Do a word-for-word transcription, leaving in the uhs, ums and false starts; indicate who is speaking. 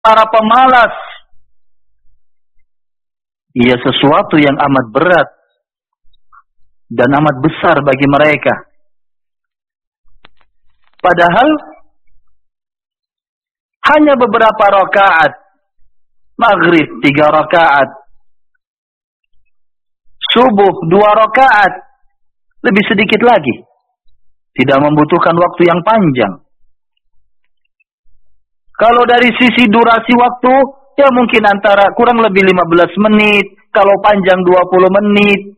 Speaker 1: para pemalas. Ia sesuatu yang amat berat dan amat besar bagi mereka. Padahal hanya beberapa rakaat, maghrib tiga rakaat, subuh dua rakaat, lebih sedikit lagi. Tidak membutuhkan waktu yang panjang. Kalau dari sisi durasi waktu, ya mungkin antara kurang lebih lima belas menit, kalau panjang dua puluh menit.